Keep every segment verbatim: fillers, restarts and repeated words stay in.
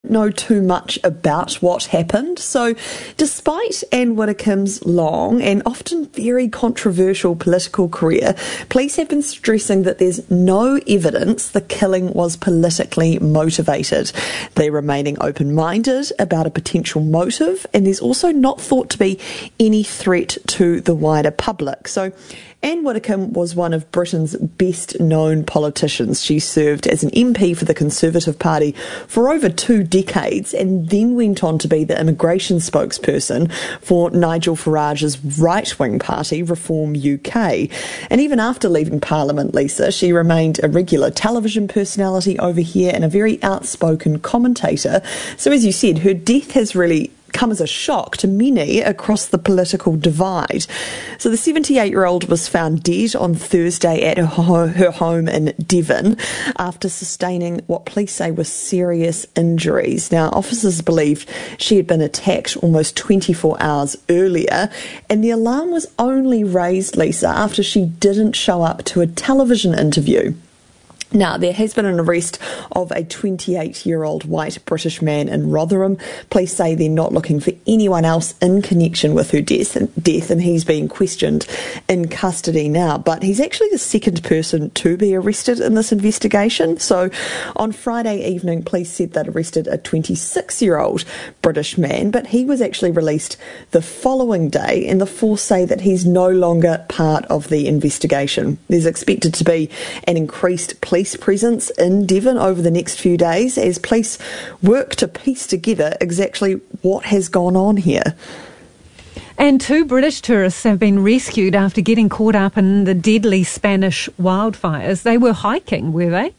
know too much about what happened. So despite Anne Widdecombe's long and often very controversial political career, police have been stressing that there's no evidence the killing was politically motivated. They're remaining open-minded about a potential motive, and there's also not thought to be any threat to the wider public. So Anne Widdecombe was one of Britain's best-known politicians. She served as an M P for the Conservative Party for over two decades and then went on to be the immigration spokesperson for Nigel Farage's right-wing party, Reform U K. And even after leaving Parliament, Lisa, she remained a regular television personality over here and a very outspoken commentator. So as you said, her death has really come as a shock to many across the political divide. So the seventy-eight-year-old was found dead on Thursday at her, ho- her home in Devon after sustaining what police say were serious injuries. Now, officers believed she had been attacked almost twenty-four hours earlier, and the alarm was only raised, Lisa, after she didn't show up to a television interview. Now, there has been an arrest of a twenty-eight-year-old white British man in Rotherham. Police say they're not looking for anyone else in connection with her death, death, and he's being questioned in custody now. But he's actually the second person to be arrested in this investigation. So on Friday evening, police said they'd arrested a twenty-six-year-old British man, but he was actually released the following day, and the force say that he's no longer part of the investigation. There's expected to be an increased police presence in Devon over the next few days as police work to piece together exactly what has gone on here. And two British tourists have been rescued after getting caught up in the deadly Spanish wildfires. They were hiking, were they?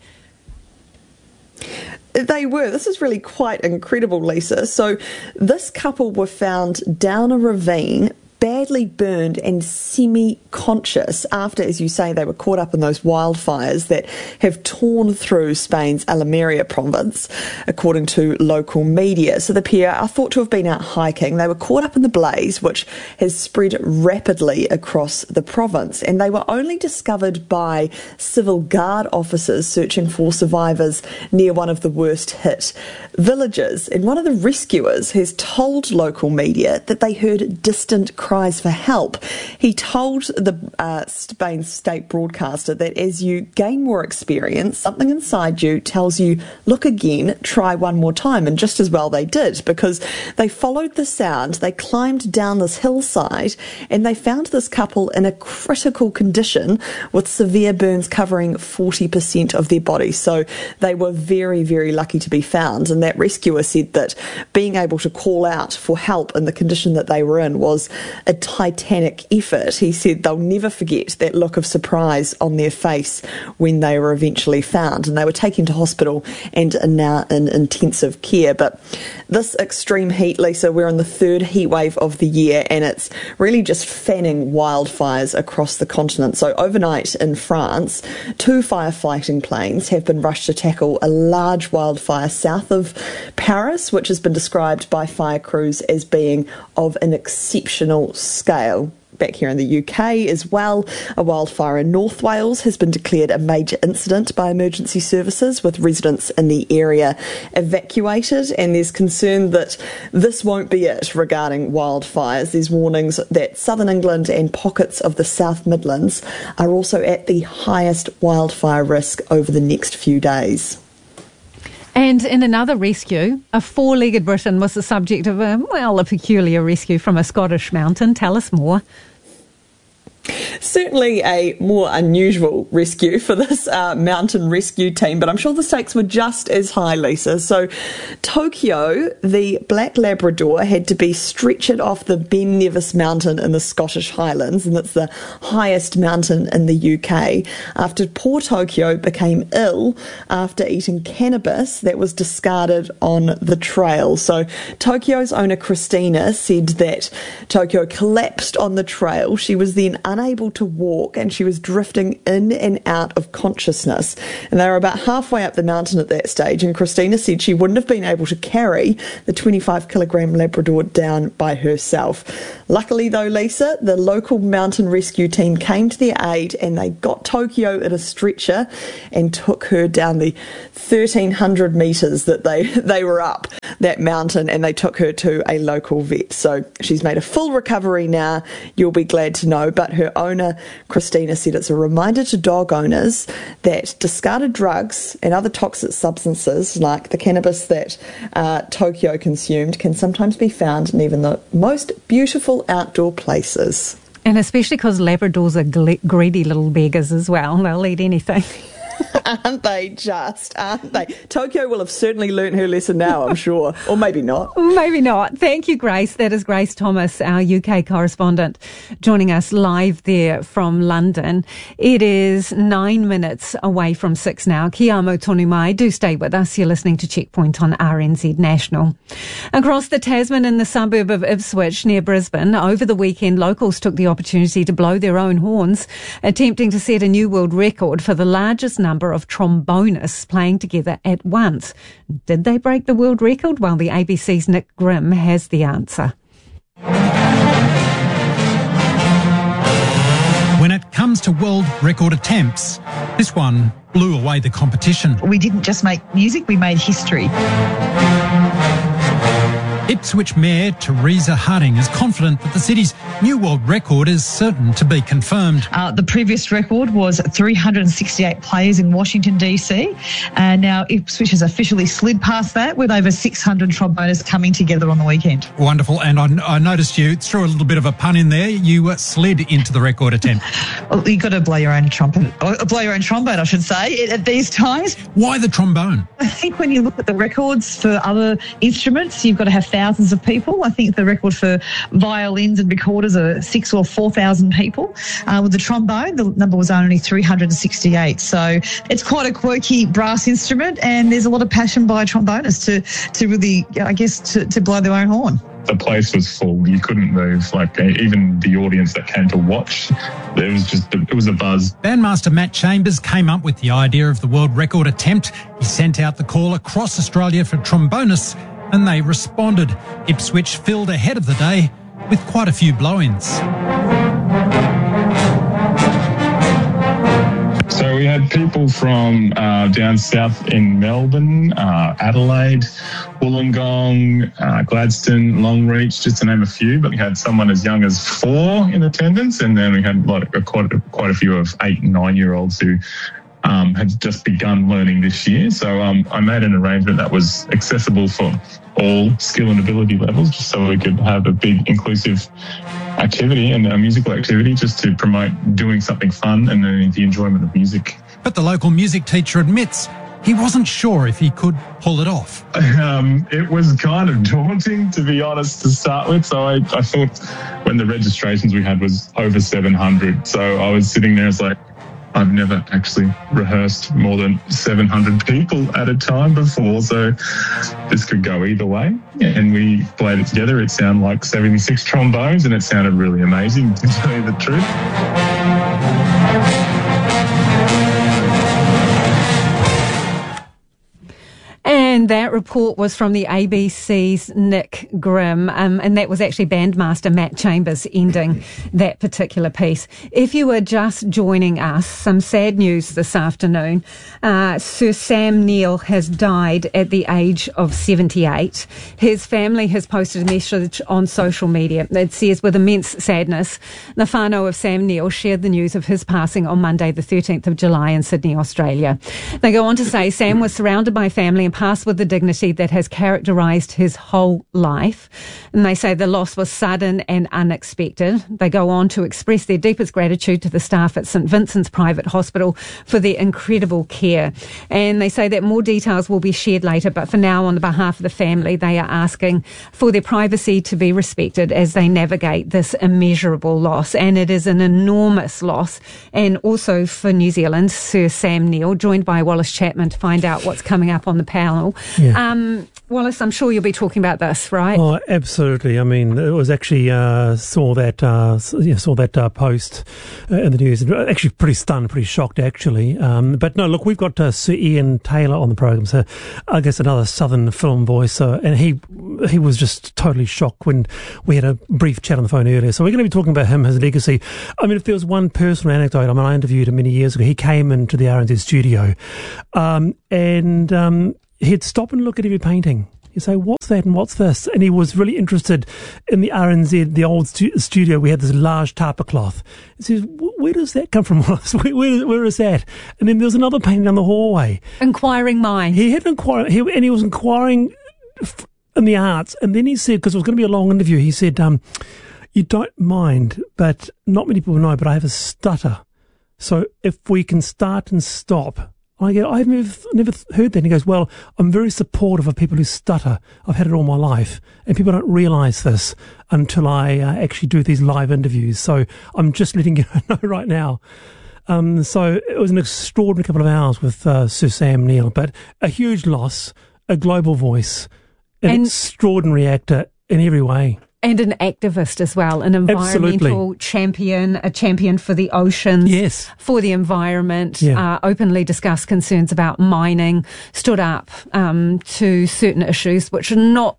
They were. This is really quite incredible, Lisa. So this couple were found down a ravine, badly burned and semi-conscious after, as you say, they were caught up in those wildfires that have torn through Spain's Almeria province, according to local media. So the pair are thought to have been out hiking. They were caught up in the blaze, which has spread rapidly across the province, and they were only discovered by civil guard officers searching for survivors near one of the worst hit villages. And one of the rescuers has told local media that they heard distant cries cries for help. He told the uh, Spain state broadcaster that as you gain more experience, something inside you tells you, look again, try one more time. And just as well they did, because they followed the sound, they climbed down this hillside, and they found this couple in a critical condition with severe burns covering forty percent of their body. So they were very, very lucky to be found. And that rescuer said that being able to call out for help in the condition that they were in was a titanic effort. He said they'll never forget that look of surprise on their face when they were eventually found, and they were taken to hospital and are now in intensive care. But this extreme heat, Lisa, we're in the third heat wave of the year, and it's really just fanning wildfires across the continent. So overnight in France, two firefighting planes have been rushed to tackle a large wildfire south of Paris, which has been described by fire crews as being of an exceptional scale. Back here in the U K as well, a wildfire in North Wales has been declared a major incident by emergency services, with residents in the area evacuated, and there's concern that this won't be it regarding wildfires. There's warnings that southern England and pockets of the South Midlands are also at the highest wildfire risk over the next few days. And in another rescue, a four-legged Briton was the subject of a, well, a peculiar rescue from a Scottish mountain. Tell us more. Certainly a more unusual rescue for this uh, mountain rescue team, but I'm sure the stakes were just as high, Lisa. So Tokyo, the black Labrador, had to be stretchered off the Ben Nevis mountain in the Scottish Highlands, and that's the highest mountain in the U K, after poor Tokyo became ill after eating cannabis that was discarded on the trail. So Tokyo's owner Christina said that Tokyo collapsed on the trail. She was then unable unable to walk, and she was drifting in and out of consciousness. And they were about halfway up the mountain at that stage, and Christina said she wouldn't have been able to carry the twenty-five kilogram Labrador down by herself. Luckily though, Lisa, the local mountain rescue team came to their aid, and they got Tokyo in a stretcher and took her down the thirteen hundred metres that they, they were up that mountain, and they took her to a local vet. So she's made a full recovery now, you'll be glad to know. But her owner, Christina, said it's a reminder to dog owners that discarded drugs and other toxic substances like the cannabis that uh, Tokyo consumed can sometimes be found in even the most beautiful outdoor places. And especially because Labradors are gle- greedy little beggars as well. They'll eat anything. Aren't they just, aren't they? Tokyo will have certainly learnt her lesson now, I'm sure. Or maybe not. Maybe not. Thank you, Grace. That is Grace Thomas, our U K correspondent, joining us live there from London. It is nine minutes away from six now. Kia amo tonu mai. Do stay with us. You're listening to Checkpoint on R N Z National. Across the Tasman in the suburb of Ipswich near Brisbane, over the weekend, locals took the opportunity to blow their own horns, attempting to set a new world record for the largest number of trombonists playing together at once. Did they break the world record? Well, the A B C's Nick Grimm has the answer. When it comes to world record attempts, this one blew away the competition. We didn't just make music, we made history. Ipswich Mayor Teresa Harding is confident that the city's new world record is certain to be confirmed. Uh, the previous record was three hundred sixty-eight players in Washington, D C, and now Ipswich has officially slid past that with over six hundred trombonists coming together on the weekend. Wonderful, and I, I noticed you threw a little bit of a pun in there. You uh, slid into the record attempt. Well, you've got to blow your own trumpet, or blow your own trombone, I should say, at these times. Why the trombone? I think when you look at the records for other instruments, you've got to have thousands of people. I think the record for violins and recorders are six or four thousand people. Uh, with the trombone, the number was only three hundred sixty-eight. So it's quite a quirky brass instrument, and there's a lot of passion by trombonists to to really, I guess, to, to blow their own horn. The place was full. You couldn't move. Like uh, even the audience that came to watch, it was just it was a buzz. Bandmaster Matt Chambers came up with the idea of the world record attempt. He sent out the call across Australia for trombonists, and they responded. Ipswich filled ahead of the day with quite a few blow-ins. So we had people from uh, down south in Melbourne, uh, Adelaide, Wollongong, uh, Gladstone, Longreach, just to name a few. But we had someone as young as four in attendance, and then we had like a, quite, a, quite a few of eight and nine-year-olds who um, had just begun learning this year. So um, I made an arrangement that was accessible for all skill and ability levels, just so we could have a big inclusive activity and a musical activity just to promote doing something fun and uh, the enjoyment of music. But the local music teacher admits he wasn't sure if he could pull it off. Um, it was kind of daunting, to be honest, to start with. So I, I thought when the registrations we had was over seven hundred. So I was sitting there, it's like, I've never actually rehearsed more than seven hundred people at a time before, so this could go either way. And we played it together. It sounded like seventy-six trombones, and it sounded really amazing, to tell you the truth. And that report was from the A B C's Nick Grimm, um, and that was actually Bandmaster Matt Chambers ending that particular piece. If you were just joining us, some sad news this afternoon. Uh, Sir Sam Neill has died at the age of seventy-eight. His family has posted a message on social media that says, with immense sadness, the whānau of Sam Neill shared the news of his passing on Monday the thirteenth of July in Sydney, Australia. They go on to say Sam was surrounded by family and passed with the dignity that has characterised his whole life. And they say the loss was sudden and unexpected. They go on to express their deepest gratitude to the staff at St Vincent's Private Hospital for their incredible care. And they say that more details will be shared later, but for now, on the behalf of the family, they are asking for their privacy to be respected as they navigate this immeasurable loss. And it is an enormous loss. And also for New Zealand, Sir Sam Neill, joined by Wallace Chapman to find out what's coming up on the panel. well. Yeah. Um, Wallace, I'm sure you'll be talking about this, right? Oh, absolutely. I mean, it was actually uh, saw that uh, yeah, saw that uh, post uh, in the news. Actually, pretty stunned, pretty shocked, actually. Um, but no, look, we've got uh, Sir Ian Taylor on the program, so I guess another Southern film voice, uh, and he he was just totally shocked when we had a brief chat on the phone earlier. So we're going to be talking about him, his legacy. I mean, if there was one personal anecdote, I mean, I interviewed him many years ago. He came into the R N Z studio, um, and um, he'd stop and look at every painting. You say, what's that and what's this? And he was really interested in the R N Z, the old stu- studio. We had this large tapa cloth. He says, where does that come from? where, where, where is that? And then there was another painting down the hallway. Inquiring mind. He had inquiring, he, and he was inquiring f- in the arts. And then he said, because it was going to be a long interview, he said, um, you don't mind, but not many people know, but I have a stutter. So if we can start and stop. I go, I've never, never heard that. And he goes, well, I'm very supportive of people who stutter. I've had it all my life. And people don't realise this until I uh, actually do these live interviews. So I'm just letting you know right now. Um, so it was an extraordinary couple of hours with uh, Sir Sam Neill, but a huge loss, a global voice, an and- extraordinary actor in every way. And an activist as well, an environmental Absolutely. champion, a champion for the oceans, Yes. for the environment, Yeah. uh, openly discussed concerns about mining, stood up um, to certain issues which are not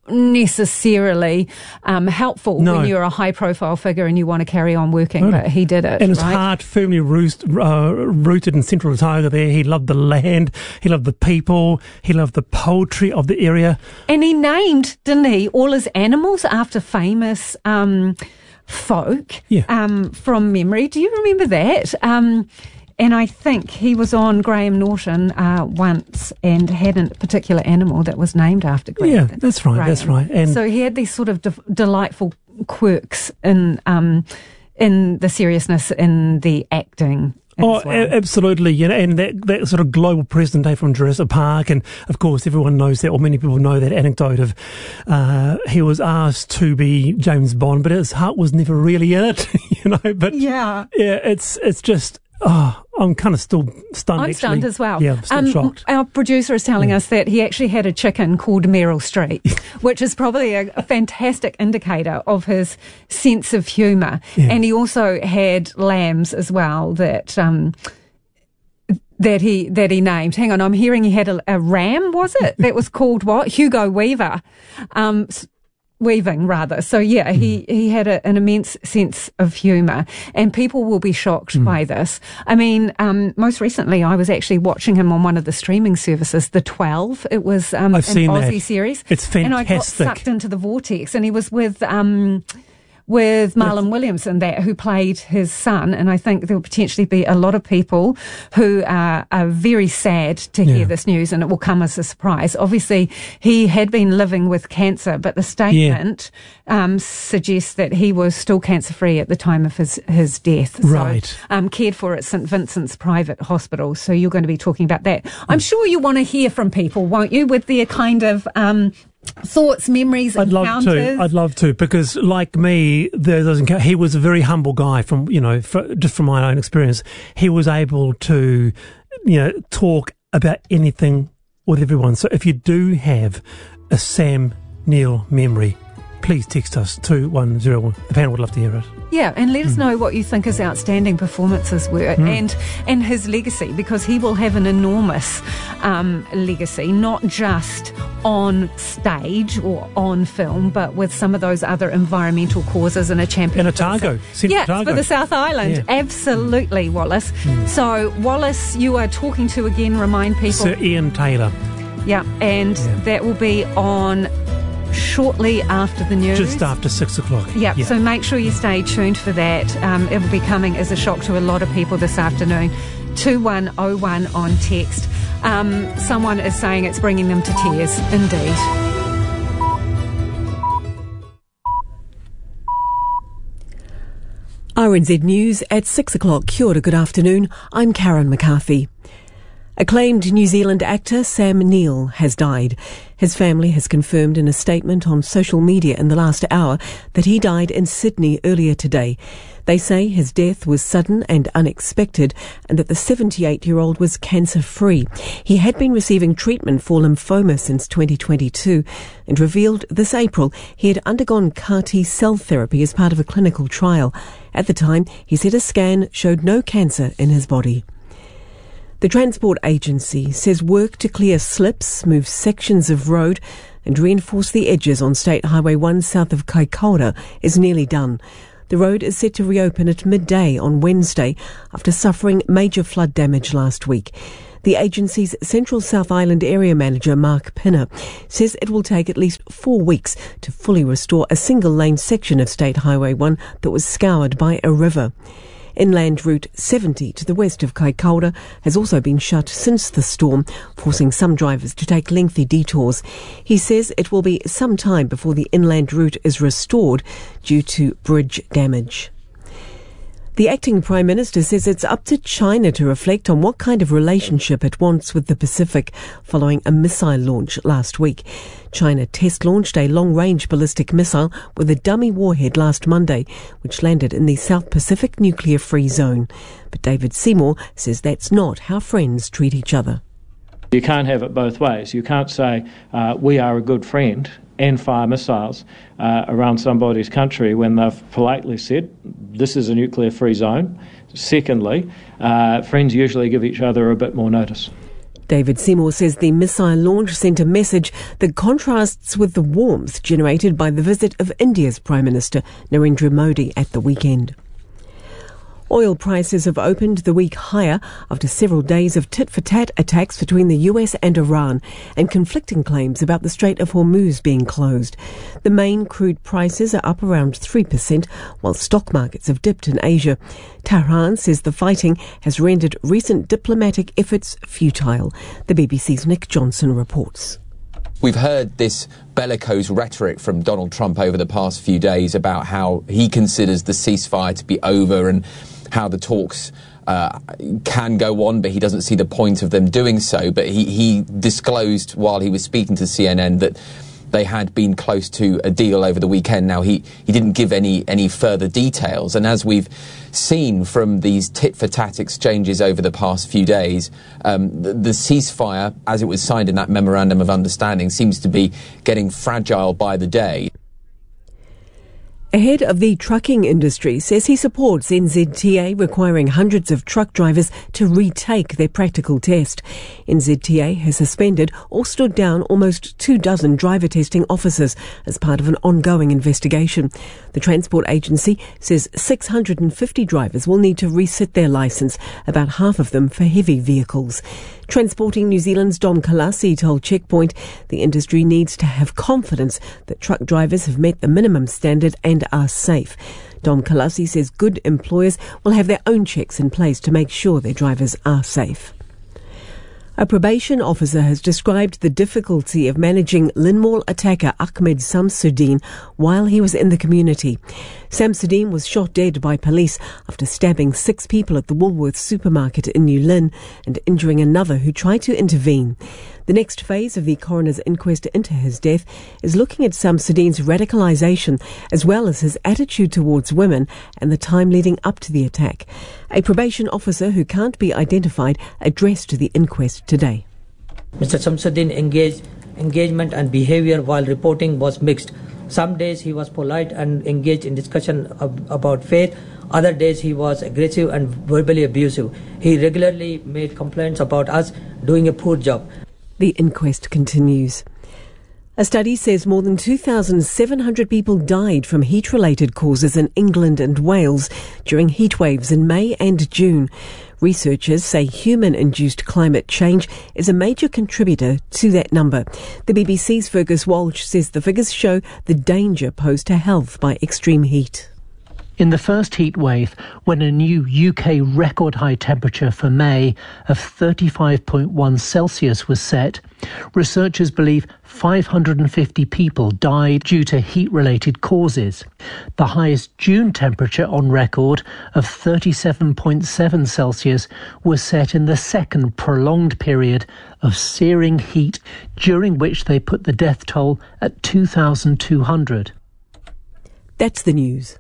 necessarily um, helpful No. when you're a high-profile figure and you want to carry on working, Totally. but he did it, And his right? heart firmly roost, uh, rooted in Central Otago there. He loved the land. He loved the people. He loved the poetry of the area. And he named, didn't he, all his animals after famous um, folk Yeah. um, from memory. Do you remember that? Um, and I think he was on Graham Norton uh, once and had a particular animal that was named after Graham. Yeah, that's right, that's right. And so he had these sort of de- delightful quirks in um, in the seriousness in the acting. Oh, as well. a- absolutely. You know, and that, that sort of global present day from Jurassic Park. And of course, everyone knows that, or many people know that anecdote of uh, he was asked to be James Bond, but his heart was never really in it, you know. But Yeah. yeah, it's it's just, oh, I'm kind of still stunned. I'm actually. stunned as well. Yeah, I'm still Um, shocked. Our producer is telling Yeah. us that he actually had a chicken called Meryl Streep, which is probably a, a fantastic indicator of his sense of humour. Yeah. And he also had lambs as well that um, that he that he named. Hang on, I'm hearing he had a, a ram. Was it that was called what? Hugo Weaver. Um, Weaving, rather. So, yeah, mm. he, he had a, an immense sense of humour, and people will be shocked mm. by this. I mean, um, most recently, I was actually watching him on one of the streaming services, The twelve. It was um, I've an seen Aussie that. series. It's fantastic. And I got sucked into the vortex, and he was with... Um, with Marlon Williams in that, who played his son. And I think there will potentially be a lot of people who are, are very sad to hear Yeah. this news, and it will come as a surprise. Obviously, he had been living with cancer, but the statement yeah. um, suggests that he was still cancer-free at the time of his, his death. Right. So, um, cared for at St Vincent's Private Hospital. So you're going to be talking about that. I'm sure you want to hear from people, won't you, with their kind of... Um, thoughts, memories, I'd love encounters. to. I'd love to, because like me, there doesn't. He was a very humble guy. From you know, for, just from my own experience, he was able to, you know, talk about anything with everyone. So if you do have a Sam Neill memory, please text us two one zero one. The panel would love to hear it. Yeah, and let us mm. know what you think his outstanding performances were mm. and and his legacy, because he will have an enormous um, legacy, not just on stage or on film, but with some of those other environmental causes and a champion. In Otago. Yeah, Otago. for the South Island. Yeah. Absolutely, Wallace. Mm. So, Wallace, you are talking to, again, remind people. Sir Ian Taylor. Yeah, and yeah. that will be on... shortly after the news. Just after six o'clock. Yep, yeah, so make sure you stay tuned for that. Um, it will be coming as a shock to a lot of people this afternoon. two one oh one on text. Um, someone is saying it's bringing them to tears. Indeed. R N Z News at six o'clock. Kia ora, good afternoon. I'm Karen McCarthy. Acclaimed New Zealand actor Sam Neill has died. His family has confirmed in a statement on social media in the last hour that he died in Sydney earlier today. They say his death was sudden and unexpected and that the seventy-eight-year-old was cancer-free. He had been receiving treatment for lymphoma since twenty twenty-two and revealed this April he had undergone C A R T cell therapy as part of a clinical trial. At the time, he said a scan showed no cancer in his body. The Transport Agency says work to clear slips, move sections of road and reinforce the edges on State Highway one south of Kaikoura is nearly done. The road is set to reopen at midday on Wednesday after suffering major flood damage last week. The agency's Central South Island area manager, Mark Pinner, says it will take at least four weeks to fully restore a single-lane section of State Highway one that was scoured by a river. Inland Route seventy to the west of Kaikoura has also been shut since the storm, forcing some drivers to take lengthy detours. He says it will be some time before the inland route is restored due to bridge damage. The acting Prime Minister says it's up to China to reflect on what kind of relationship it wants with the Pacific following a missile launch last week. China test-launched a long-range ballistic missile with a dummy warhead last Monday, which landed in the South Pacific nuclear-free zone. But David Seymour says that's not how friends treat each other. You can't have it both ways. You can't say, uh, we are a good friend and fire missiles uh, around somebody's country when they've politely said, this is a nuclear-free zone. Secondly, uh, friends usually give each other a bit more notice. David Seymour says the missile launch sent a message that contrasts with the warmth generated by the visit of India's Prime Minister Narendra Modi at the weekend. Oil prices have opened the week higher after several days of tit-for-tat attacks between the U S and Iran and conflicting claims about the Strait of Hormuz being closed. The main crude prices are up around three percent, while stock markets have dipped in Asia. Tehran says the fighting has rendered recent diplomatic efforts futile. The B B C's Nick Johnson reports. We've heard this bellicose rhetoric from Donald Trump over the past few days about how he considers the ceasefire to be over and how the talks uh, can go on, but he doesn't see the point of them doing so. But he, he disclosed while he was speaking to C N N that they had been close to a deal over the weekend. Now, he, he didn't give any, any further details. And as we've seen from these tit-for-tat exchanges over the past few days, um, the, the ceasefire, as it was signed in that Memorandum of Understanding, seems to be getting fragile by the day. Ahead of the trucking industry says he supports N Z T A requiring hundreds of truck drivers to retake their practical test. N Z T A has suspended or stood down almost two dozen driver testing officers as part of an ongoing investigation. The Transport Agency says six hundred fifty drivers will need to resit their licence, about half of them for heavy vehicles. Transporting New Zealand's Dom Kalasi told Checkpoint the industry needs to have confidence that truck drivers have met the minimum standard and are safe. Dom Kalasi says good employers will have their own checks in place to make sure their drivers are safe. A probation officer has described the difficulty of managing Linmore attacker Ahmed Samsudeen while he was in the community. Samsudeen was shot dead by police after stabbing six people at the Woolworths supermarket in New Lynn and injuring another who tried to intervene. The next phase of the coroner's inquest into his death is looking at Samsudeen's radicalisation as well as his attitude towards women and the time leading up to the attack. A probation officer who can't be identified addressed the inquest today. Mister Samsudeen engaged, engagement and behaviour while reporting was mixed. Some days he was polite and engaged in discussion of, about faith. Other days he was aggressive and verbally abusive. He regularly made complaints about us doing a poor job. The inquest continues. A study says more than two thousand seven hundred people died from heat-related causes in England and Wales during heat waves in May and June. Researchers say human-induced climate change is a major contributor to that number. The B B C's Fergus Walsh says the figures show the danger posed to health by extreme heat. In the first heat wave, when a new U K record high temperature for May of thirty-five point one Celsius was set, researchers believe five hundred fifty people died due to heat-related causes. The highest June temperature on record of thirty-seven point seven Celsius was set in the second prolonged period of searing heat, during which they put the death toll at two thousand two hundred. That's the news.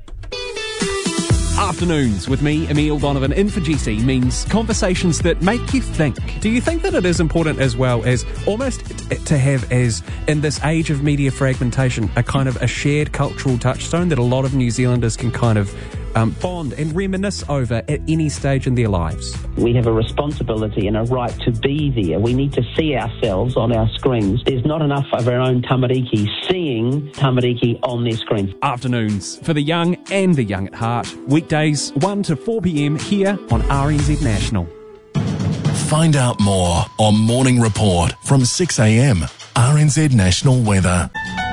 Afternoons with me, Emile Donovan, in for G C means conversations that make you think. Do you think that it is important as well as almost to have, as in this age of media fragmentation, a kind of a shared cultural touchstone that a lot of New Zealanders can kind of um, bond and reminisce over at any stage in their lives? We have a responsibility and a right to be there. We need to see ourselves on our screens. There's not enough of our own tamariki seeing tamariki on their screens. Afternoons for the young and the young at heart. Weekdays one to four p.m. here on R N Z National. Find out more on Morning Report from six a.m. R N Z National Weather.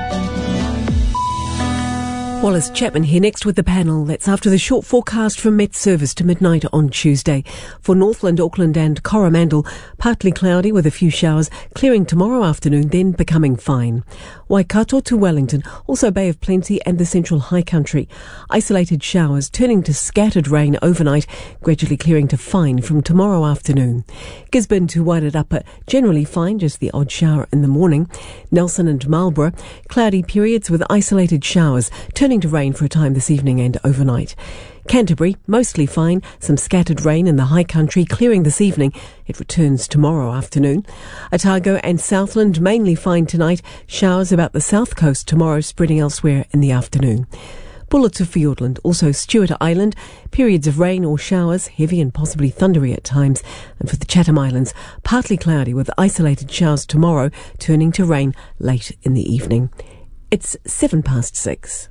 Wallace Chapman here next with the panel. That's after the short forecast from Met Service to midnight on Tuesday. For Northland, Auckland and Coromandel, partly cloudy with a few showers, clearing tomorrow afternoon, then becoming fine. Waikato to Wellington, also Bay of Plenty and the Central High Country. Isolated showers turning to scattered rain overnight, gradually clearing to fine from tomorrow afternoon. Gisborne to Wairarapa, generally fine, just the odd shower in the morning. Nelson and Marlborough, cloudy periods with isolated showers, turning to rain for a time this evening and overnight. Canterbury, mostly fine, some scattered rain in the high country, clearing this evening. It returns tomorrow afternoon. Otago and Southland, mainly fine tonight. Showers about the south coast tomorrow, spreading elsewhere in the afternoon. Bulla to Fiordland, also Stewart Island, periods of rain or showers, heavy and possibly thundery at times. And for the Chatham Islands, partly cloudy with isolated showers tomorrow, turning to rain late in the evening. It's seven past six.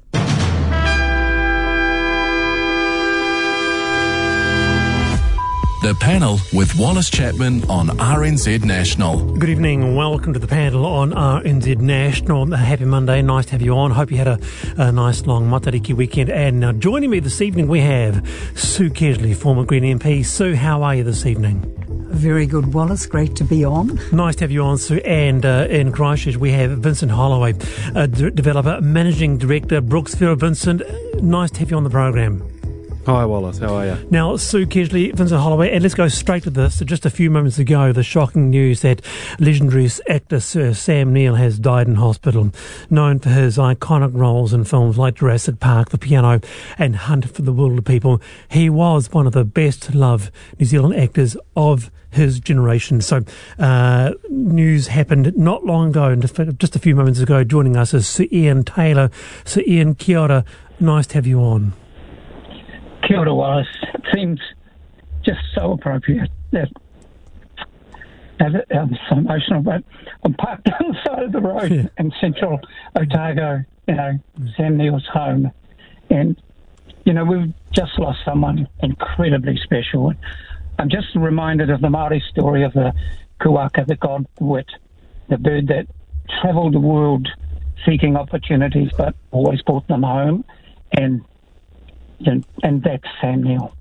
The panel with Wallace Chapman on R N Z National. Good evening and welcome to the panel on R N Z National. Happy Monday, nice to have you on. Hope you had a, a nice long Matariki weekend. And now joining me this evening we have Sue Kesley, former Green M P. Sue, how are you this evening? Very good, Wallace. Great to be on. Nice to have you on, Sue. And uh, in Christchurch we have Vincent Holloway, uh, d- developer, managing director, Brooksville. Vincent, nice to have you on the program. Hi Wallace, how are you? Now, Sue Kesley, Vincent Holloway, and let's go straight to this. Just a few moments ago, the shocking news that legendary actor Sir Sam Neill has died in hospital. Known for his iconic roles in films like Jurassic Park, The Piano and Hunt for the Wilder People, he was one of the best-loved New Zealand actors of his generation. So, uh, news happened not long ago, and just a few moments ago. Joining us is Sir Ian Taylor. Sir Ian, kia ora. Nice to have you on. Kia ora, Wallace. It seems just so appropriate that, that I'm so emotional, but I'm parked on the side of the road yeah. in central Otago, you know, mm. Sam Neill's home. And, you know, we've just lost someone incredibly special. I'm just reminded of the Māori story of the kuaka, the god wit, the bird that travelled the world seeking opportunities but always brought them home. And And, and that's Sam Neill.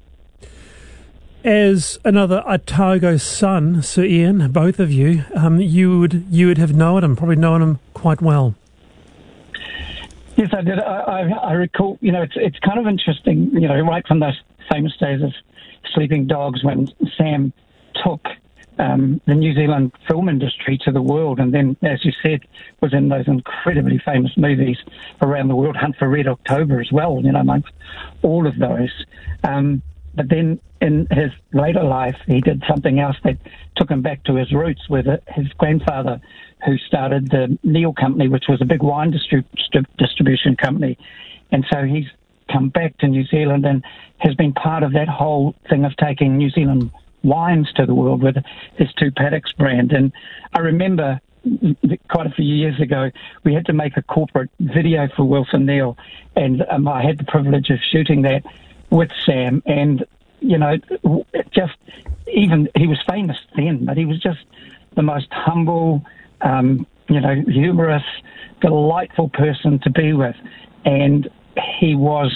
As another Otago son, Sir Ian, both of you, um, you would you would have known him, probably known him quite well. Yes, I did. I, I, I recall. You know, it's it's kind of interesting. You know, right from those famous days of Sleeping Dogs, when Sam took um, the New Zealand film industry to the world, and then, as you said, was in those incredibly famous movies around the world, Hunt for Red October as well, you know, amongst all of those. Um, but then in his later life, he did something else that took him back to his roots with it. His grandfather, who started the Neill Company, which was a big wine distrib- distribution company. And so he's come back to New Zealand and has been part of that whole thing of taking New Zealand wines to the world with his Two Paddocks brand. And I remember quite a few years ago, we had to make a corporate video for Wilson Neill, and um, I had the privilege of shooting that with Sam. And, you know, just even, he was famous then, but he was just the most humble, um, you know, humorous, delightful person to be with. And he was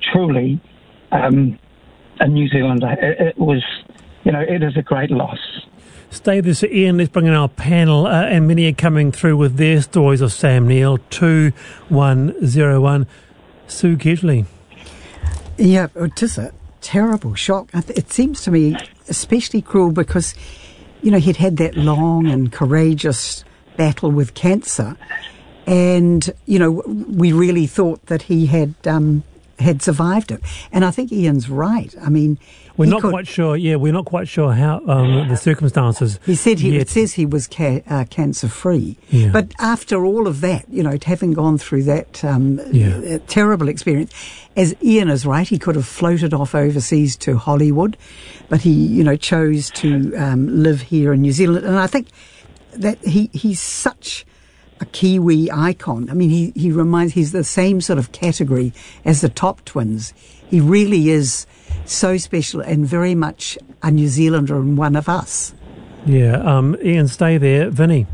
truly um, a New Zealander. It, it was, you know, it is a great loss. Stay there, Sir Ian. Let's bring in our panel, uh, and many are coming through with their stories of Sam Neill. two one zero one. Sue Kedgley. Yeah, it is a terrible shock. It seems to me especially cruel because, you know, he'd had that long and courageous battle with cancer, and, you know, we really thought that he had um, had survived it. And I think Ian's right. I mean, we're not could, quite sure. Yeah, we're not quite sure how um, the circumstances. He said he yet. It says he was ca- uh, cancer free, yeah. But after all of that, you know, having gone through that um, yeah. uh, terrible experience, as Ian is right, he could have floated off overseas to Hollywood, but he, you know, chose to um, live here in New Zealand. And I think that he he's such a Kiwi icon. I mean, he he reminds he's the same sort of category as the Top Twins. He really is so special and very much a New Zealander and one of us. Yeah, um, Ian, stay there. Vinny.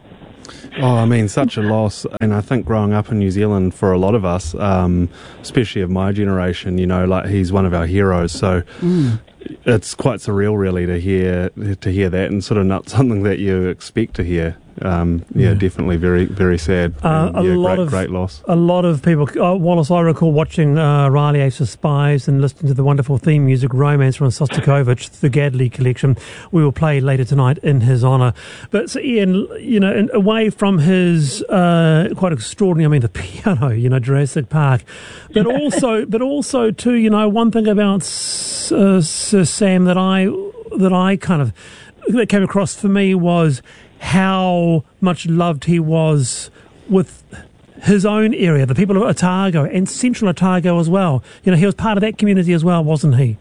Oh, I mean, such a loss. And I think growing up in New Zealand for a lot of us, um, especially of my generation, you know, like he's one of our heroes. So mm. it's quite surreal, really, to hear to hear that, and sort of not something that you expect to hear. Um, yeah, yeah, definitely very, very sad. Uh, a yeah, lot great, of great loss. A lot of people. Uh, Wallace, I recall watching uh, Riley Ace of Spies and listening to the wonderful theme music "Romance" from Sostakovich, the Gadley collection. We will play later tonight in his honour. But so Ian, you know, and away from his uh, quite extraordinary, I mean, the piano, you know, Jurassic Park, but also, but also too, you know, one thing about uh, Sir Sam that I that I kind of that came across for me was how much loved he was with his own area, the people of Otago and Central Otago as well. You know, he was part of that community as well, wasn't he?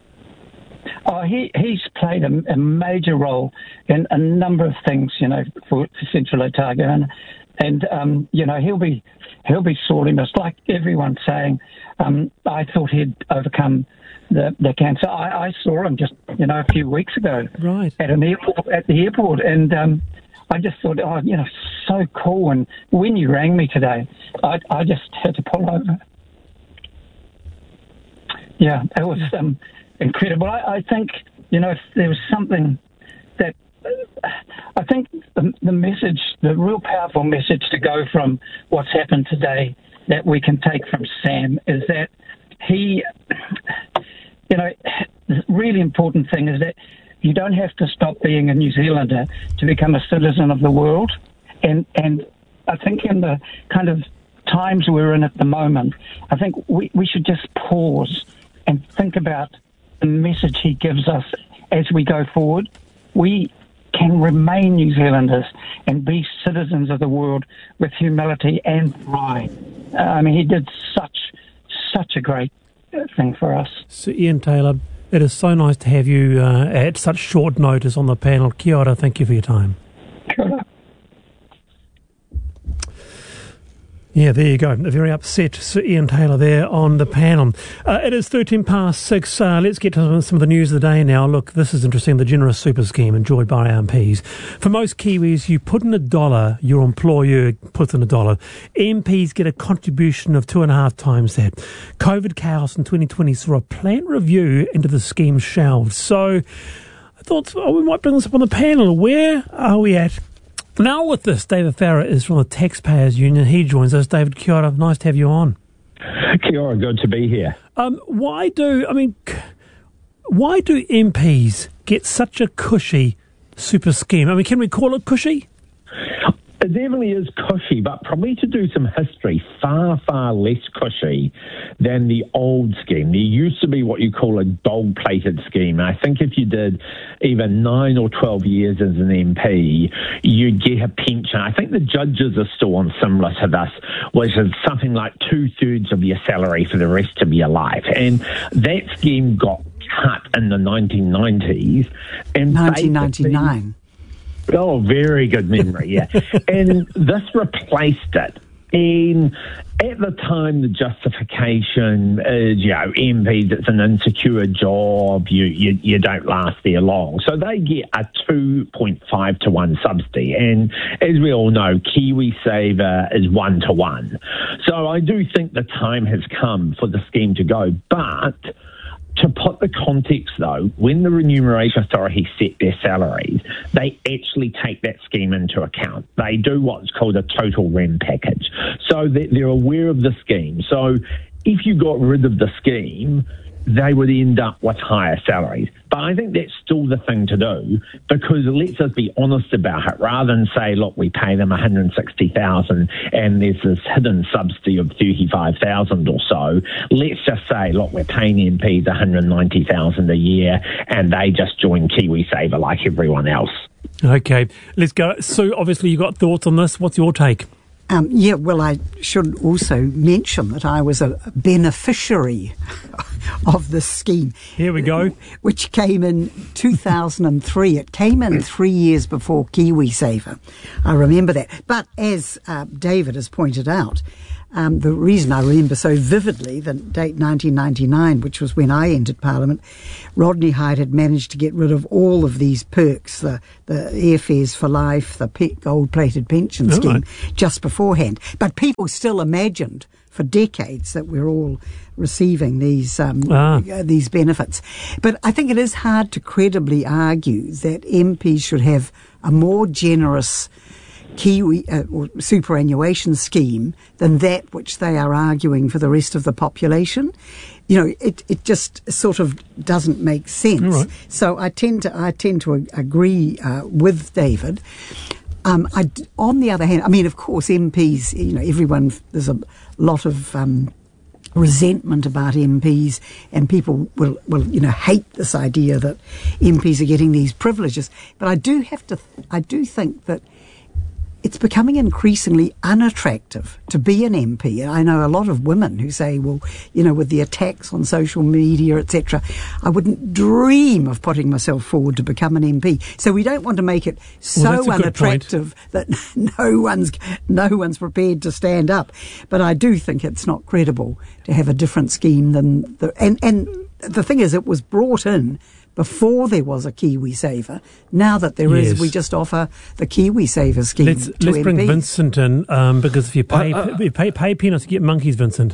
Oh, he he's played a, a major role in a number of things, you know, for, for Central Otago, and and um, you know he'll be he'll be sorely missed. Like everyone's saying, um, I thought he'd overcome the, the cancer. I, I saw him just you know a few weeks ago, right, at an airport at the airport, and. Um, I just thought, oh, you know, so cool. And when you rang me today, I, I just had to pull over. Yeah, it was um, incredible. I, I think, you know, if there was something that uh, I think the, the message, the real powerful message to go from what's happened today that we can take from Sam is that he, you know, the really important thing is that you don't have to stop being a New Zealander to become a citizen of the world. And and I think in the kind of times we're in at the moment, I think we, we should just pause and think about the message he gives us as we go forward. We can remain New Zealanders and be citizens of the world with humility and pride. Uh, I mean, he did such, such a great thing for us. So Ian Taylor, it is so nice to have you uh, at such short notice on the panel. Kia ora, thank you for your time. Kia ora. Yeah, there you go. A very upset Sir Ian Taylor there on the panel. Uh, it is thirteen past six. Uh, let's get to some of the news of the day now. Look, this is interesting. The generous super scheme enjoyed by our M Ps. For most Kiwis, you put in a dollar, your employer puts in a dollar. M Ps get a contribution of two and a half times that. COVID chaos in twenty twenty saw a planned review into the scheme shelved. So I thought, oh, we might bring this up on the panel. Where are we at? Now with this, David Farrer is from the Taxpayers Union. He joins us. David, kia ora. Nice to have you on. Kia ora, good to be here. Um, why do, I mean, why do M Ps get such a cushy super scheme? I mean, can we call it cushy? It definitely is cushy, but probably to do some history, far, far less cushy than the old scheme. There used to be what you call a gold-plated scheme. I think if you did even nine or twelve years as an M P, you'd get a pension. I think the judges are still on similar to this, which is something like two-thirds of your salary for the rest of your life. And that scheme got cut in the nineteen nineties. And nineteen ninety-nine. Oh, very good memory, yeah. And this replaced it And at the time, the justification is, you know, M Ps, it's an insecure job, you, you, you don't last there long. So they get a two point five to one subsidy. And as we all know, KiwiSaver is one to one. So I do think the time has come for the scheme to go. But to put the context, though, when the Remuneration Authority set their salaries, they actually take that scheme into account. They do what's called a total rem package. So they're aware of the scheme. So if you got rid of the scheme, they would end up with higher salaries. But I think that's still the thing to do, because let's us be honest about it. Rather than say, look, we pay them one hundred sixty thousand dollars and there's this hidden subsidy of thirty-five thousand dollars or so, let's just say, look, we're paying M Ps one hundred ninety thousand dollars a year and they just join KiwiSaver like everyone else. Okay, let's go. Sue, obviously you've got thoughts on this. What's your take? Um, yeah, well, I should also mention that I was a beneficiary of this scheme. Here we go. Which came in two thousand three. It came in three years before KiwiSaver. I remember that. But as uh, David has pointed out, Um, the reason I remember so vividly the date nineteen ninety-nine, which was when I entered Parliament, Rodney Hyde had managed to get rid of all of these perks, the, the airfares for life, the pe- gold-plated pension scheme, right, just beforehand. But people still imagined for decades that we're all receiving these um, ah. uh, these benefits. But I think it is hard to credibly argue that M Ps should have a more generous Kiwi uh, or superannuation scheme than that which they are arguing for the rest of the population. You know, it, it just sort of doesn't make sense. Right. So I tend to I tend to agree uh, with David. Um, I, on the other hand, I mean, of course, M Ps. You know, everyone. There's a lot of um, resentment about M Ps, and people will, will, you know, hate this idea that M Ps are getting these privileges. But I do have to. I do think that it's becoming increasingly unattractive to be an M P. I know a lot of women who say, well, you know, with the attacks on social media, et cetera, I wouldn't dream of putting myself forward to become an M P. So we don't want to make it so well, unattractive that no one's no one's prepared to stand up. But I do think it's not credible to have a different scheme than the and and the thing is, it was brought in before there was a KiwiSaver. Now that there yes. is, we just offer the KiwiSaver scheme let's, to Let's M Ps. bring Vincent in, um, because if you pay, uh, uh, if you pay, pay peanuts, you get monkeys, Vincent.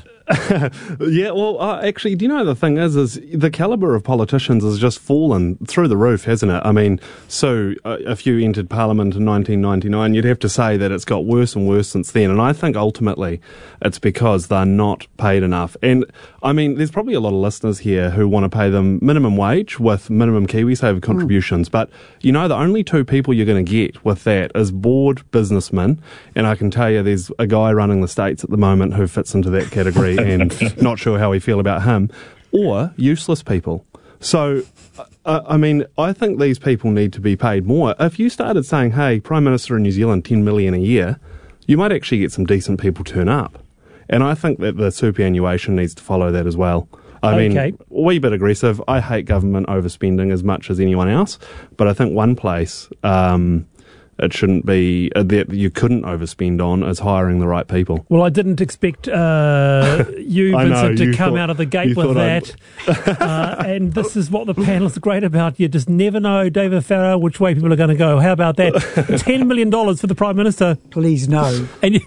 yeah, well, uh, actually, do you know the thing is, is the calibre of politicians has just fallen through the roof, hasn't it? I mean, so uh, if you entered Parliament in nineteen ninety-nine, you'd have to say that it's got worse and worse since then. And I think ultimately it's because they're not paid enough. And I mean, there's probably a lot of listeners here who want to pay them minimum wage with minimum KiwiSaver contributions. Mm. But, you know, the only two people you're going to get with that is bored businessmen. And I can tell you there's a guy running the States at the moment who fits into that category. And not sure how we feel about him, or useless people. So, uh, I mean, I think these people need to be paid more. If you started saying, hey, Prime Minister in New Zealand, ten million a year, you might actually get some decent people turn up. And I think that the superannuation needs to follow that as well. I okay. mean, a wee bit aggressive. I hate government overspending as much as anyone else, but I think one place um, it shouldn't be uh, that you couldn't overspend on is hiring the right people. Well, I didn't expect uh, you, Vincent, know, to you come thought, out of the gate with that. uh, and this is what the panel is great about. You just never know, David Farrar, which way people are going to go. How about that? ten million dollars for the Prime Minister. Please, no. And you,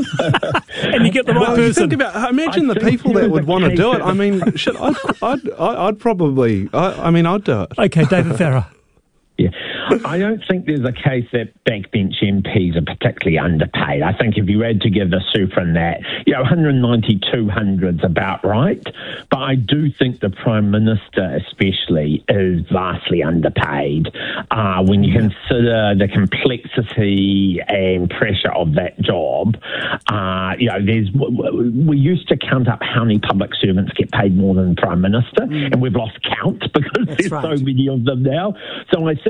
and you get the right well, person. Think about, imagine I the people that would want to do it. I mean, shit, I'd, I'd, I'd probably, I, I mean, I'd do it. Okay, David Farrar. Yeah, I don't think there's a case that backbench M Ps are particularly underpaid. I think if you had to give the super in that, you know, one ninety, two hundred is about right. But I do think the Prime Minister especially is vastly underpaid uh, when you consider the complexity and pressure of that job. Uh, you know, there's we used to count up how many public servants get paid more than the Prime Minister, mm. and we've lost count because That's there's right. so many of them now. So I think seeing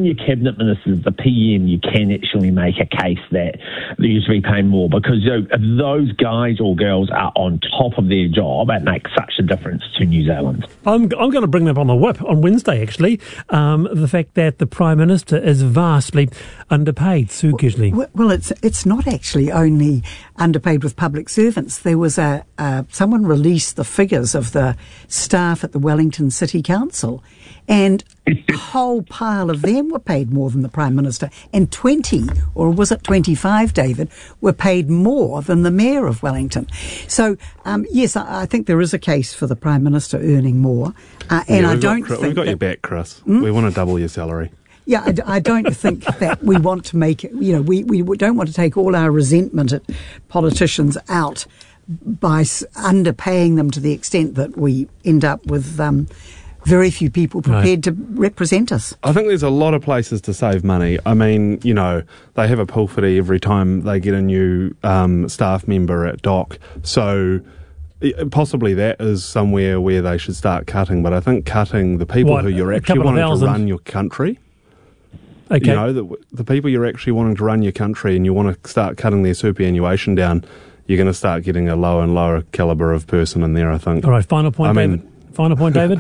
within your cabinet ministers, the P M, you can actually make a case that they should be paying more, because you know, if those guys or girls are on top of their job, it makes such a difference to New Zealand. I'm, I'm going to bring that up on the whip on Wednesday, actually. Um, the fact that the Prime Minister is vastly underpaid. Sue Kishley. Well, well, it's it's not actually only underpaid with public servants. There was a uh, someone released the figures of the staff at the Wellington City Council, and a whole pile of them were paid more than the Prime Minister, and twenty, or was it twenty-five, David, were paid more than the Mayor of Wellington. So, um, yes, I, I think there is a case for the Prime Minister earning more, uh, and yeah, I don't got, think we've got that, your back, Chris. Hmm? We want to double your salary. Yeah, I, I don't think that we want to make it, you know, we, we don't want to take all our resentment at politicians out by underpaying them to the extent that we end up with um, very few people prepared right. to represent us. I think there's a lot of places to save money. I mean, you know, they have a pilfity every time they get a new um, staff member at D O C. So possibly that is somewhere where they should start cutting. But I think cutting the people what, who you're actually wanting thousand? to run your country. Okay. You know, the, the people you're actually wanting to run your country, and you want to start cutting their superannuation down, you're going to start getting a lower and lower calibre of person in there, I think. All right, final point, I David. Mean, final point, David.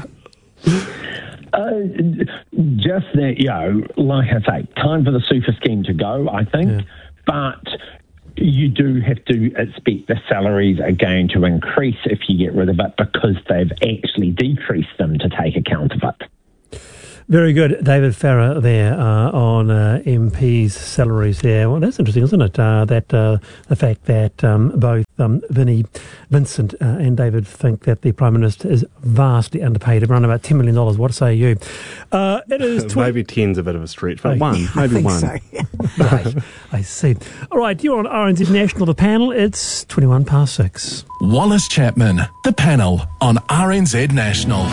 Uh, just that, you know, like I say, time for the super scheme to go, I think. Yeah. But you do have to expect the salaries are going to increase if you get rid of it, because they've actually decreased them to take account of it. Very good. David Farrar there uh, on uh, M Ps' salaries there. Well, that's interesting, isn't it? Uh, that uh, the fact that um, both um, Vinnie, Vincent uh, and David think that the Prime Minister is vastly underpaid, around about ten million dollars. What say you? Uh, it is tw- maybe ten's a bit of a stretch, but oh, one, yeah, maybe I think one. So. Right, I see. All right, you're on R N Z National, the panel. It's twenty-one past six. Wallace Chapman, the panel on R N Z National.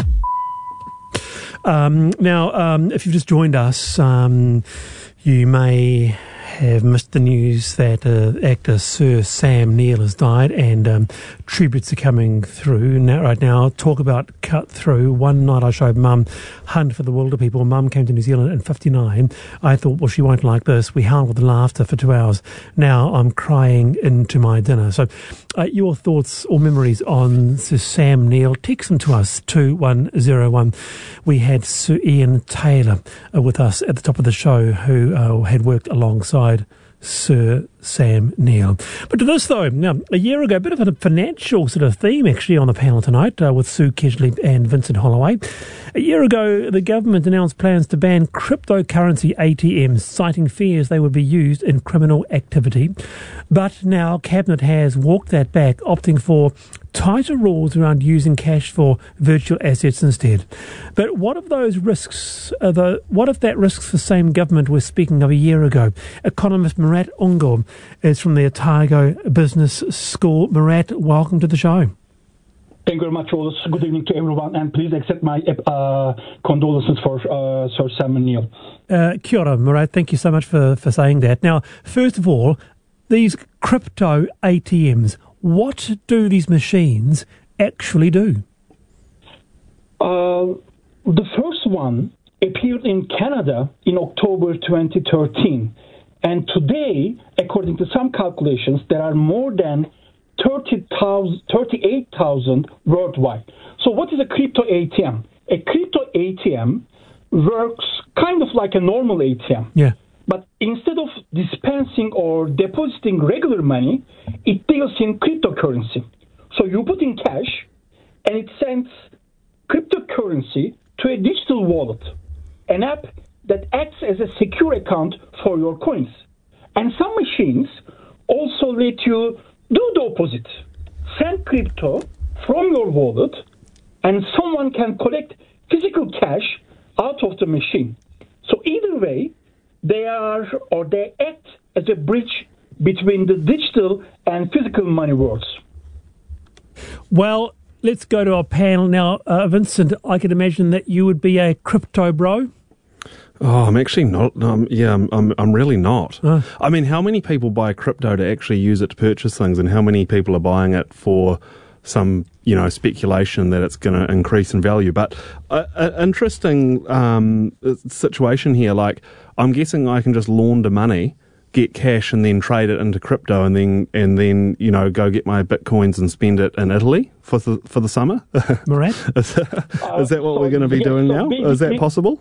Um, now, um, if you've just joined us, um, you may have missed the news that uh, actor Sir Sam Neill has died, and um, tributes are coming through now, right now. Talk about cut through. One night I showed Mum Hunt for the Wilder People. Mum came to New Zealand in fifty-nine. I thought, well, she won't like this. We howled with laughter for two hours. Now I'm crying into my dinner. So uh, your thoughts or memories on Sir Sam Neill, text them to us, two one zero one. We had Sir Ian Taylor uh, with us at the top of the show, who uh, had worked alongside Sir Sam Neill. But to this, though, now, a year ago, a bit of a financial sort of theme actually on the panel tonight uh, with Sue Kishley and Vincent Holloway. A year ago, the government announced plans to ban cryptocurrency A T Ms, citing fears they would be used in criminal activity. But now Cabinet has walked that back, opting for tighter rules around using cash for virtual assets instead. But what if those risks, are the, what if that risks the same government we're speaking of a year ago? Economist Murat Ungor is from the Otago Business School. Murat, welcome to the show. Thank you very much, Wallace. Good evening to everyone, and please accept my uh, condolences for uh, Sir Sam Neill. Uh, kia ora, Murat. Thank you so much for, for saying that. Now, first of all, these crypto A T Ms, what do these machines actually do? Uh, the first one appeared in Canada in October twenty thirteen. And today, according to some calculations, there are more than thirty-eight thousand worldwide. So what is a crypto A T M? A crypto A T M works kind of like a normal A T M. Yeah. But instead of dispensing or depositing regular money, it deals in cryptocurrency. So you put in cash, and it sends cryptocurrency to a digital wallet, an app that acts as a secure account for your coins. And some machines also let you do the opposite. Send crypto from your wallet, and someone can collect physical cash out of the machine. So either way, they are or they act as a bridge between the digital and physical money worlds. Well, let's go to our panel now. Uh, Vincent, I can imagine that you would be a crypto bro. Oh, I'm actually not. Um, yeah, I'm, I'm. I'm really not. Oh. I mean, how many people buy crypto to actually use it to purchase things, and how many people are buying it for some you know speculation that it's going to increase in value. But an interesting um, situation here. Like, I'm guessing I can just launder money, get cash, and then trade it into crypto, and then and then you know go get my bitcoins and spend it in Italy for the for the summer. Murat, is, is that what uh, so, we're going to be yes, doing so now? Is that possible?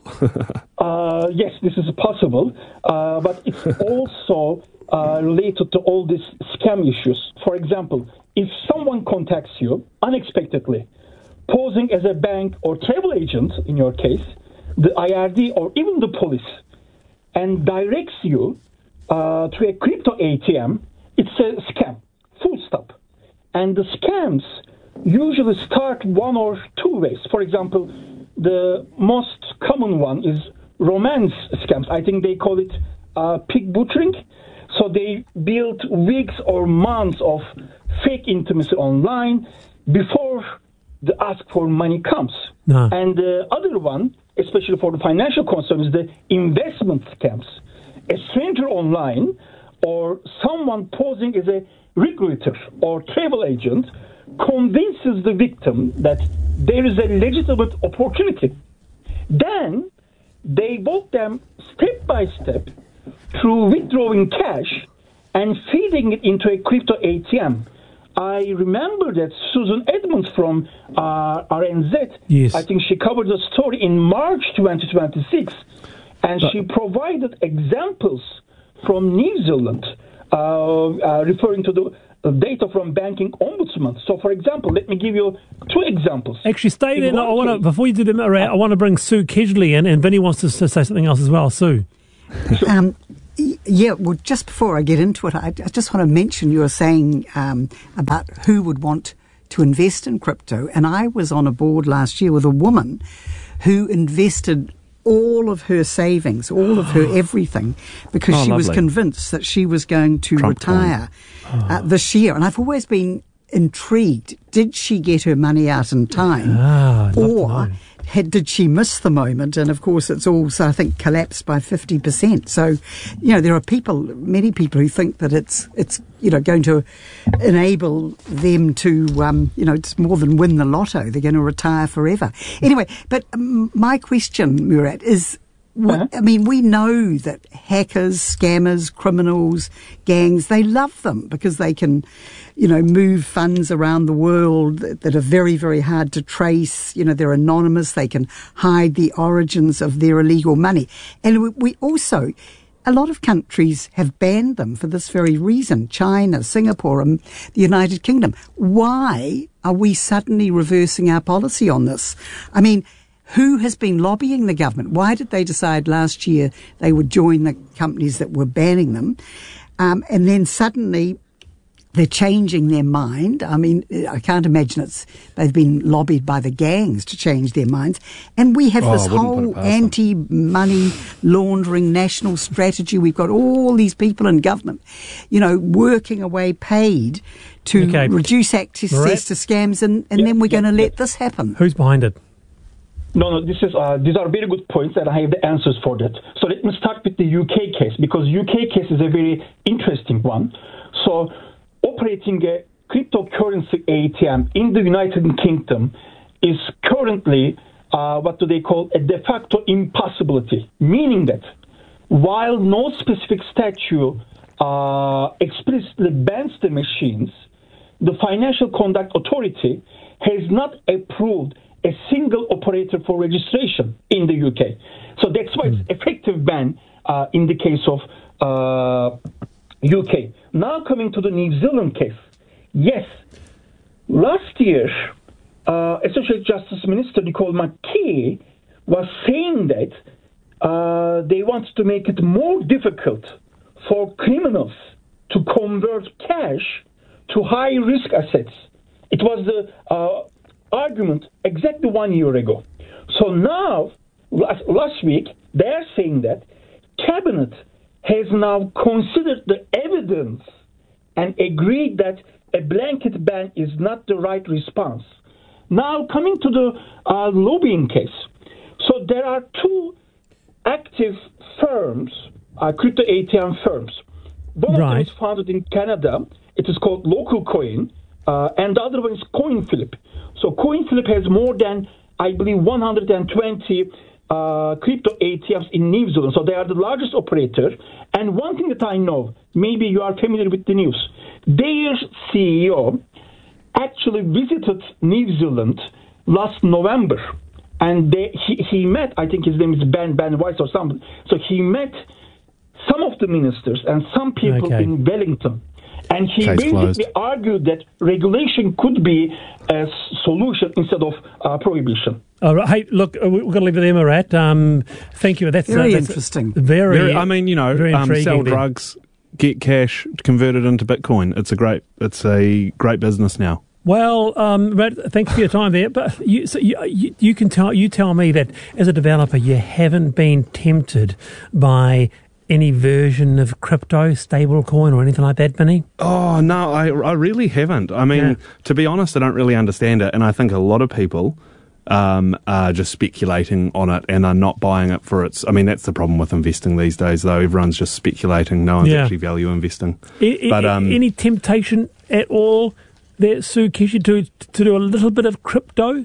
uh, yes, this is possible, uh, but it's also uh, related to all these scam issues. For example, if someone contacts you unexpectedly, posing as a bank or travel agent, in your case, the I R D or even the police, and directs you uh, to a crypto A T M, it's a scam, full stop. And the scams usually start one or two ways. For example, the most common one is romance scams. I think they call it uh, pig butchering. So they build weeks or months of fake intimacy online before the ask for money comes. No. And the other one, especially for the financial concern, is the investment scams. A stranger online or someone posing as a recruiter or travel agent convinces the victim that there is a legitimate opportunity. Then they walk them step by step through withdrawing cash and feeding it into a crypto A T M. I remember that Susan Edmonds from uh, R N Z, yes. I think she covered the story in March twenty twenty-six, and but, she provided examples from New Zealand, uh, uh, referring to the uh, data from Banking Ombudsman. So, for example, let me give you two examples. Actually, stay in there. No, I want to, before you do them, I want to bring Sue Kedgley in, and Vinny wants to say something else as well. Sue. Um, yeah, well, just before I get into it, I, I just want to mention you were saying um, about who would want to invest in crypto. And I was on a board last year with a woman who invested all of her savings, all of her everything, because oh, she lovely. was convinced that she was going to Trump retire oh. uh, this year. And I've always been intrigued. Did she get her money out in time? Ah, or had, did she miss the moment? And of course, it's also, I think, collapsed by fifty percent. So, you know, there are people, many people who think that it's, it's you know, going to enable them to, um, you know, it's more than win the lotto. They're going to retire forever. Anyway, but um, my question, Murat, is, Uh-huh. I mean, we know that hackers, scammers, criminals, gangs, they love them because they can, you know, move funds around the world that, that are very, very hard to trace. You know, they're anonymous. They can hide the origins of their illegal money. And we, we also, a lot of countries have banned them for this very reason. China, Singapore, and the United Kingdom. Why are we suddenly reversing our policy on this? I mean, who has been lobbying the government? Why did they decide last year they would join the companies that were banning them? Um, and then suddenly they're changing their mind. I mean, I can't imagine it's they've been lobbied by the gangs to change their minds. And we have oh, this whole anti-money laundering national strategy. We've got all these people in government, you know, working away paid to okay. reduce access Murat? to scams, and, and yeah, then we're yeah, going to yeah. let this happen. Who's behind it? No, no, this is, uh, these are very good points, and I have the answers for that. So let me start with the U K case, because U K case is a very interesting one. So operating a cryptocurrency A T M in the United Kingdom is currently uh, what do they call a de facto impossibility, meaning that while no specific statute uh, explicitly bans the machines, the Financial Conduct Authority has not approved a single operator for registration in the U K. So that's why it's effective ban uh, in the case of uh, U K. Now coming to the New Zealand case. Yes, last year, uh, Associate Justice Minister Nicole McKee was saying that uh, they want to make it more difficult for criminals to convert cash to high-risk assets. It was the uh, argument exactly one year ago. So now, last, last week, they're saying that Cabinet has now considered the evidence and agreed that a blanket ban is not the right response. Now, coming to the uh, lobbying case. So there are two active firms, uh, crypto A T M firms. One right. of them is founded in Canada. It is called Local Coin. uh, and the other one is CoinFlip. So CoinFlip has more than, I believe, one hundred twenty uh, crypto A T Fs in New Zealand. So they are the largest operator. And one thing that I know, maybe you are familiar with the news, their C E O actually visited New Zealand last November. And they, he, he met, I think his name is Ben, Ben Weiss or something. So he met some of the ministers and some people Okay. in Wellington. And he Case basically closed. argued that regulation could be a solution instead of uh, prohibition. All right. Hey, look, uh, we're going to leave it there, Murat. Um, thank you. That's Very uh, that's interesting. Very, Very, I mean, you know, very um, intriguing sell there. drugs, get cash, convert it into Bitcoin. It's a great, it's a great business now. Well, um, Murat, thanks for your time there. But you, so you, you, you can tell you tell me that as a developer, you haven't been tempted by any version of crypto, stablecoin, or anything like that, Vinny? Oh, no, I, I really haven't. I mean, Yeah. to be honest, I don't really understand it. And I think a lot of people um, are just speculating on it and are not buying it for its... I mean, that's the problem with investing these days, though. Everyone's just speculating. No one's Yeah. actually value investing. I, But, um, any temptation at all there, Sue Keshi, to, to do a little bit of crypto?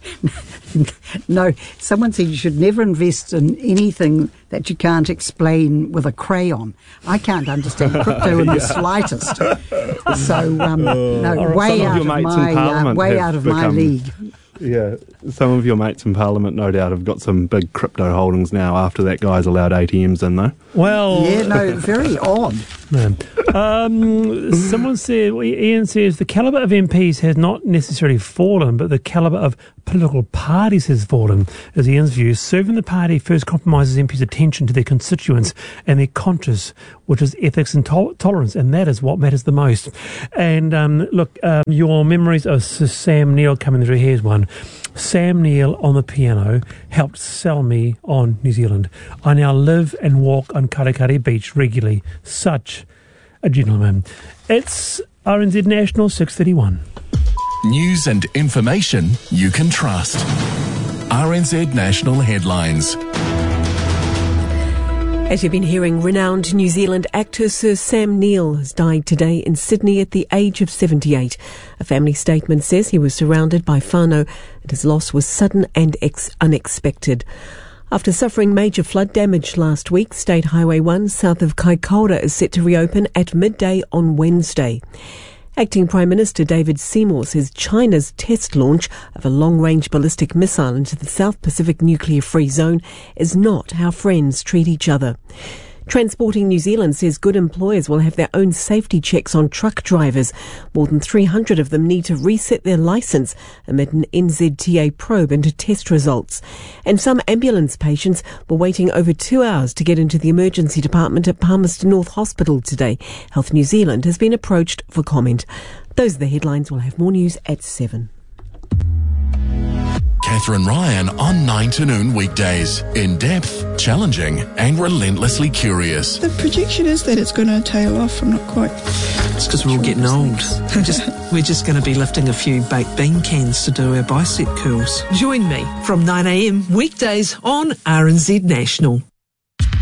No, someone said you should never invest in anything that you can't explain with a crayon. I can't understand crypto in the slightest. So, um, no, Or way some of out your of mates in my uh, Parliament way have out of my become- league. Yeah, some of your mates in Parliament, no doubt, have got some big crypto holdings now after that guy's allowed A T Ms in, though. Well, Yeah, no, very odd. Man. Um, someone said, well, Ian says, the calibre of M Ps has not necessarily fallen, but the calibre of political parties has fallen. As Ian's view, serving the party first compromises M Ps' attention to their constituents and their conscience, which is ethics and to- tolerance, and that is what matters the most. And um, look, um, your memories of Sir Sam Neill coming through, here's one. Sam Neill on the piano helped sell me on New Zealand. I now live and walk on Karakari Beach regularly. Such a gentleman. It's R N Z National six thirty-one. News and information you can trust. R N Z National Headlines. As you've been hearing, renowned New Zealand actor Sir Sam Neill has died today in Sydney at the age of seventy-eight. A family statement says he was surrounded by whānau and his loss was sudden and ex- unexpected. After suffering major flood damage last week, State Highway one south of Kaikoura is set to reopen at midday on Wednesday. Acting Prime Minister David Seymour says China's test launch of a long-range ballistic missile into the South Pacific nuclear-free zone is not how friends treat each other. Transporting New Zealand says good employers will have their own safety checks on truck drivers. More than three hundred of them need to reset their licence amid an N Z T A probe into test results. And some ambulance patients were waiting over two hours to get into the emergency department at Palmerston North Hospital today. Health New Zealand has been approached for comment. Those are the headlines. We'll have more news at seven. Catherine Ryan on nine to noon weekdays. In depth, challenging, and relentlessly curious. The projection is that it's going to tail off. I'm not quite. It's because we're all getting old. We're just, we're just going to be lifting a few baked bean cans to do our bicep curls. Join me from nine a m weekdays on R N Z National.